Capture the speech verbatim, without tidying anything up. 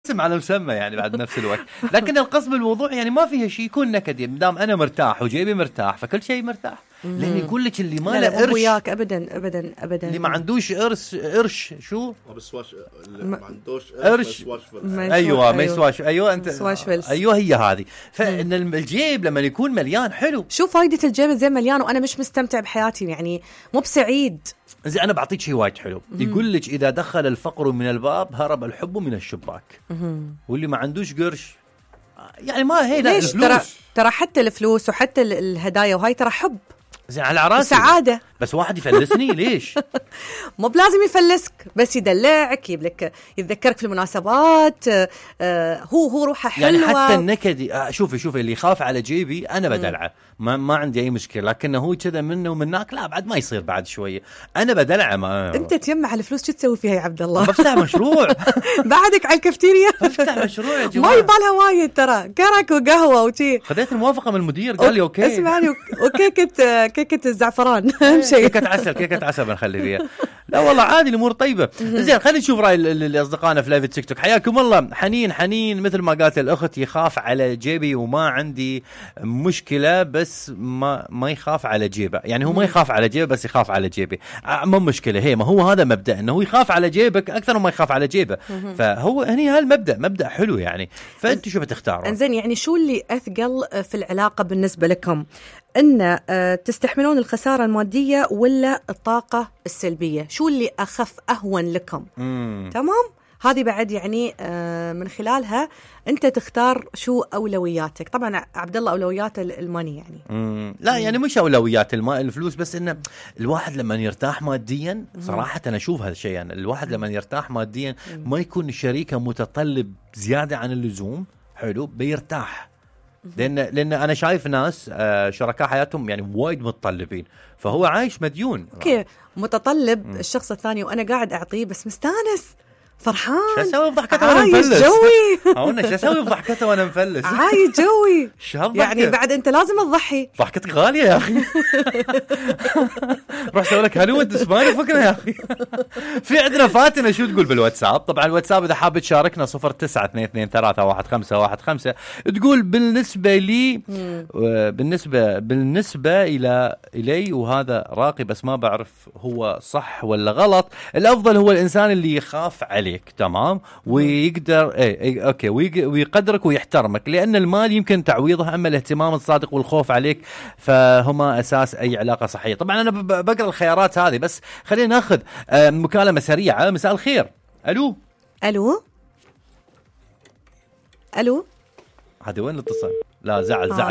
اسم على مسمى يعني بعد نفس الوقت. لكن القصد بالموضوع يعني ما فيها شيء يكون نكد، مدام انا مرتاح وجيبي مرتاح فكل شيء مرتاح. لان يقول لك اللي ما له قرش وياك ابدا ابدا ابدا، اللي ما عندوش قرش قرش شو بسواش اللي ما عندوش قرش، ايوه ما يسواش، ايوه انت ايوه هي هذه. فان الجيب لما يكون مليان حلو. شو فايده الجيب زين مليان وانا مش مستمتع بحياتي، يعني مو بسعيد. زي انا بعطيك شيء وايد حلو، يقول لك اذا دخل الفقر من الباب هرب الحب من الشباك. واللي ما عندوش قرش يعني ما هي لا الفلوس، ترى ترى حتى الفلوس وحتى الهدايا وهاي ترى حب زين على راسي سعادة. بس واحد يفلسني ليش؟ مو بلازم يفلسك، بس يدلعك، يبلك يتذكرك في المناسبات. آه هو هو روحه حلوة. يعني حتى النكدي آه شوفي شوفي اللي يخاف على جيبي أنا بدلعه، ما ما عندي أي مشكلة. لكنه هو كذا منه ومنك لا بعد ما يصير بعد شوية أنا بدلعه. ما أنت تجمع الفلوس شو تسوي فيها يا عبد الله؟ بفتح مشروع بعدك على الكافتيريا بفتح مشروع يا جماعة. ما يبالها وايد ترى، كرك وقهوة وشي. خذيت الموافقة من المدير قال لي أوكي. اسمعني وكيكة كيكة الزعفران أهم شيء. كيكة عسل كيكة عسل بنخلي فيها. لا والله عادي الأمور طيبة. زين خلينا نشوف رأي الأصدقائنا في لايف تيك توك. حياكم الله. حنين حنين مثل ما قالت الأخت يخاف على جيبي وما عندي مشكلة، بس ما ما يخاف على جيبه. يعني هو ما يخاف على جيبه بس يخاف على جيبي، ما مشكلة. هي ما هو هذا مبدأ انه هو يخاف على جيبك اكثر ما يخاف على جيبه. فهو هني هالمبدأ مبدأ حلو يعني. فانت شو بتختاروا؟ انزين يعني شو اللي اثقل في العلاقة بالنسبة لكم؟ ان تستحملون الخسارة المادية ولا الطاقة السلبية؟ شو اللي اخف اهون لكم؟ مم. تمام. هذه بعد يعني من خلالها أنت تختار شو أولوياتك. طبعا عبد الله أولويات الماني يعني. مم. لا يعني مش أولويات الماء الفلوس، بس إنه الواحد لما يرتاح ماديا صراحة أنا أشوف هذا الشيء يعني. الواحد لما يرتاح ماديا ما يكون شريكه متطلب زيادة عن اللزوم، حلو بيرتاح. لأن لأن أنا شايف ناس شركاء حياتهم يعني وايد متطلبين، فهو عايش مديون. أوكي متطلب مم. الشخص الثاني وأنا قاعد أعطيه بس مستانس فرحان. شو اسوي بضحكته وانا مفلس؟ عايش جوي. هاونا شو اسوي بضحكته وانا مفلس؟ عايش جوي. شو يعني بعد انت لازم تضحي. ضحكتك غاليه يا اخي. روح سوي لك هوليوود اسباني فكره يا اخي. في عندنا فاتنه شو تقول بالواتساب؟ طبعا الواتساب اذا حاب تشاركنا صفر تسعة اثنين اثنين ثلاثة واحد خمسة واحد خمسة. تقول بالنسبه لي بالنسبه بالنسبه الى الي وهذا راقي بس ما بعرف هو صح ولا غلط. الافضل هو الانسان اللي يخاف عليه تمام ويقدر ايه, ايه اوكي ويقدرك ويحترمك، لان المال يمكن تعويضه، اما الاهتمام الصادق والخوف عليك فهما اساس اي علاقه صحيه. طبعا انا بقرا الخيارات هذه بس خلينا ناخذ مكالمه سريعه. مساء الخير. الو الو الو هذا وين الاتصال؟ لا زعل زعل